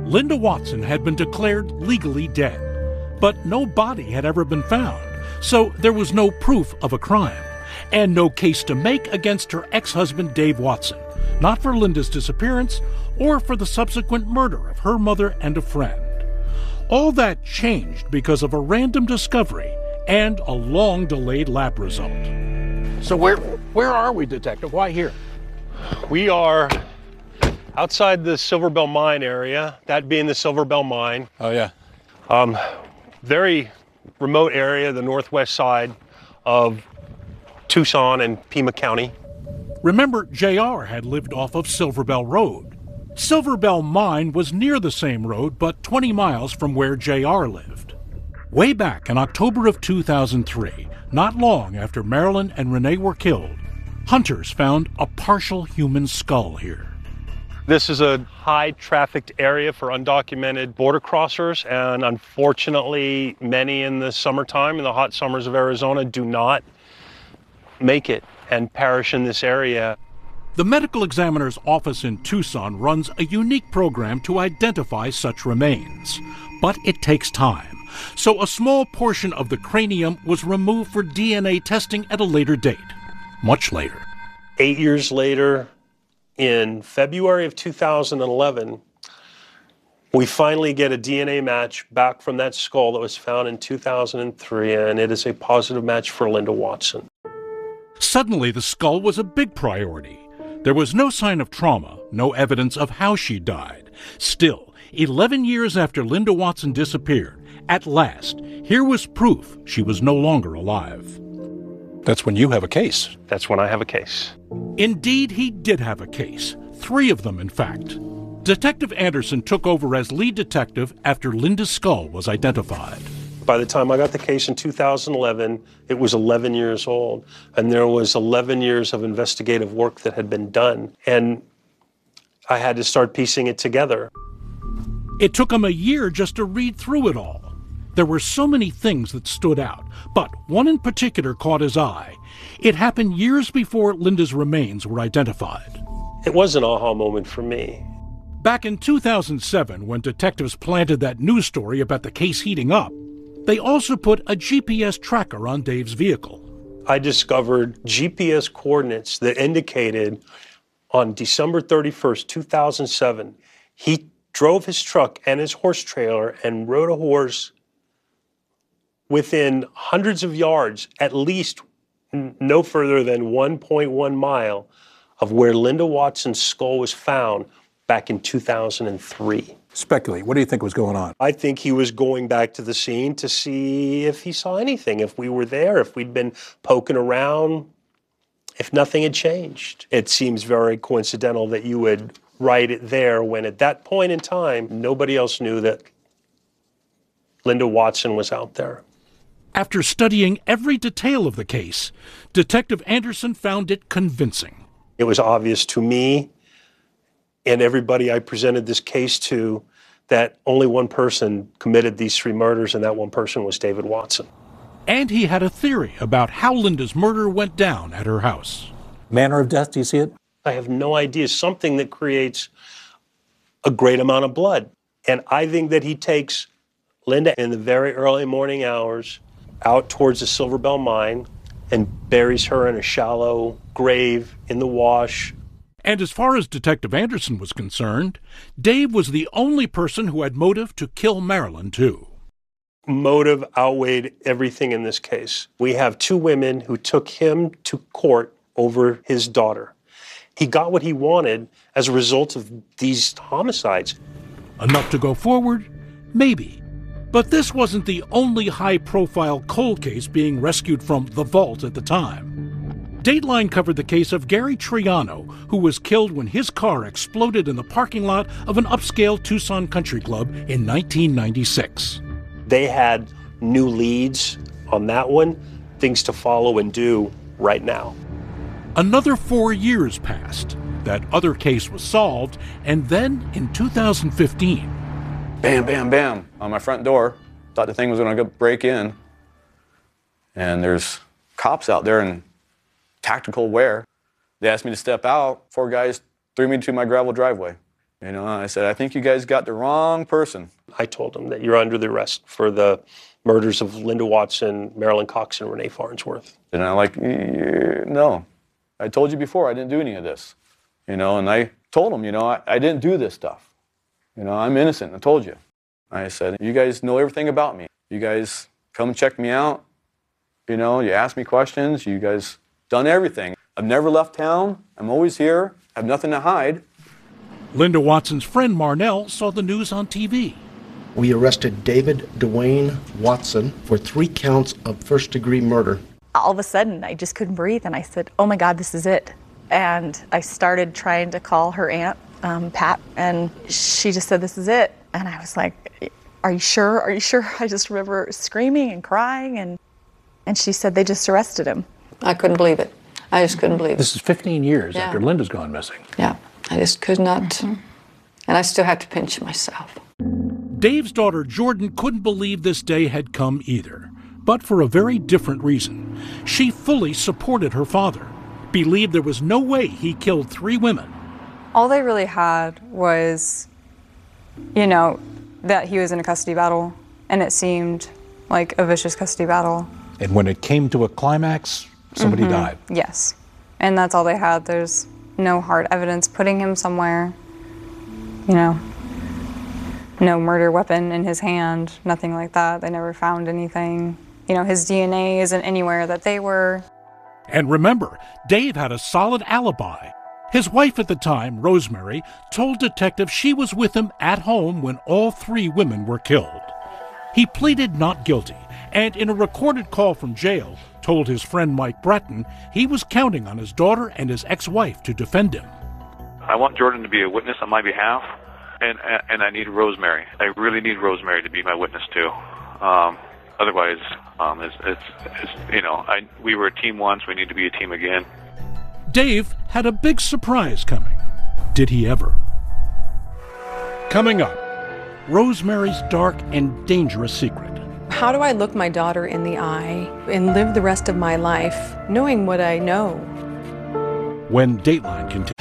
Linda Watson had been declared legally dead, but no body had ever been found, so there was no proof of a crime, and no case to make against her ex-husband Dave Watson, not for Linda's disappearance or for the subsequent murder of her mother and a friend. All that changed because of a random discovery and a long-delayed lab result. So where are we, Detective? Why here? We are outside the Silver Bell Mine area, that being the Silver Bell Mine. Oh, yeah. Very remote area, the northwest side of Tucson and Pima County. Remember, JR had lived off of Silver Bell Road. Silver Bell Mine was near the same road, but 20 miles from where JR lived. Way back in October of 2003, not long after Marilyn and Renee were killed, hunters found a partial human skull here. This is a high-trafficked area for undocumented border crossers, and unfortunately, many in the summertime, in the hot summers of Arizona, do not make it and perish in this area. The medical examiner's office in Tucson runs a unique program to identify such remains, but it takes time. So a small portion of the cranium was removed for DNA testing at a later date, much later. 8 years later, in February of 2011, we finally get a DNA match back from that skull that was found in 2003, and it is a positive match for Linda Watson. Suddenly, the skull was a big priority. There was no sign of trauma, no evidence of how she died. Still, 11 years after Linda Watson disappeared, at last, here was proof she was no longer alive. That's when you have a case. That's when I have a case. Indeed, he did have a case. 3 of them, in fact. Detective Anderson took over as lead detective after Linda's skull was identified. By the time I got the case in 2011, it was 11 years old, and there was 11 years of investigative work that had been done, and I had to start piecing it together. It took him a year just to read through it all. There were so many things that stood out, but one in particular caught his eye. It happened years before Linda's remains were identified. It was an aha moment for me. Back in 2007, when detectives planted that news story about the case heating up, they also put a GPS tracker on Dave's vehicle. I discovered GPS coordinates that indicated on December 31st, 2007, he drove his truck and his horse trailer and rode a horse within hundreds of yards, at least no further than 1.1 mile of where Linda Watson's skull was found back in 2003. Speculate. What do you think was going on? I think he was going back to the scene to see if he saw anything, if we were there, if we'd been poking around, if nothing had changed. It seems very coincidental that you would write it there when at that point in time, nobody else knew that Linda Watson was out there. After studying every detail of the case, Detective Anderson found it convincing. It was obvious to me and everybody I presented this case to that only one person committed these 3 murders, and that one person was David Watson. And he had a theory about how Linda's murder went down at her house. Manner of death, do you see it? I have no idea. Something that creates a great amount of blood. And I think that he takes Linda in the very early morning hours out towards the Silver Bell Mine and buries her in a shallow grave in the wash. And as far as Detective Anderson was concerned, Dave was the only person who had motive to kill Marilyn, too. Motive outweighed everything in this case. We have 2 women who took him to court over his daughter. He got what he wanted as a result of these homicides. Enough to go forward? Maybe. But this wasn't the only high-profile cold case being rescued from the vault at the time. Dateline covered the case of Gary Triano, who was killed when his car exploded in the parking lot of an upscale Tucson country club in 1996. They had new leads on that one, things to follow and do right now. Another 4 years passed. That other case was solved, and then in 2015... Bam, bam, bam, on my front door. Thought the thing was going to break in. And there's cops out there in tactical wear. They asked me to step out. 4 guys threw me to my gravel driveway. You know, I said, I think you guys got the wrong person. I told him that you're under the arrest for the murders of Linda Watson, Marilyn Cox, and Renee Farnsworth. And I'm like, no, I told you before I didn't do any of this. You know, and I told him, you know, I didn't do this stuff. You know, I'm innocent, I told you. I said, you guys know everything about me. You guys come check me out. You know, you ask me questions. You guys done everything. I've never left town. I'm always here. I have nothing to hide. Linda Watson's friend Marnell saw the news on TV. We arrested David Dwayne Watson for 3 counts of first-degree murder. All of a sudden, I just couldn't breathe, and I said, oh my God, this is it. And I started trying to call her aunt, Pat, and she just said, this is it. And I was like, are you sure? Are you sure? I just remember screaming and crying, and she said they just arrested him. I couldn't believe it. I just couldn't believe it. This is 15 years Yeah. after Linda's gone missing. Yeah, I just could not. And I still have to pinch myself. Dave's daughter Jordan couldn't believe this day had come either, but for a very different reason. She fully supported her father, believed there was no way he killed 3 women. All they really had was, you know, that he was in a custody battle, and it seemed like a vicious custody battle. And when it came to a climax, somebody died. Yes. And that's all they had. There's no hard evidence putting him somewhere, you know, no murder weapon in his hand, nothing like that. They never found anything. You know, his DNA isn't anywhere that they were. And remember, Dave had a solid alibi. His wife at the time, Rosemary, told detectives she was with him at home when all 3 women were killed. He pleaded not guilty, and in a recorded call from jail, told his friend Mike Breton he was counting on his daughter and his ex-wife to defend him. I want Jordan to be a witness on my behalf, and I need Rosemary. I really need Rosemary to be my witness too. Otherwise, it's you know, we were a team once. We need to be a team again. Dave had a big surprise coming. Did he ever? Coming up, Rosemary's dark and dangerous secret. How do I look my daughter in the eye and live the rest of my life knowing what I know? When Dateline continues.